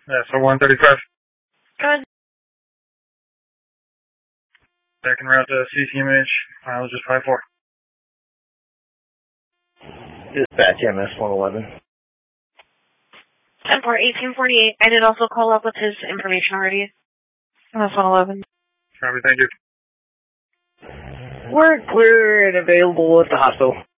Yeah, so 135. Good. Second route to CCMH, mileage is 54. Dispatch MS-111. 10-4, 1848. I did also call up with his information already. MS-111. Copy, thank you. We're clear and available at the hospital.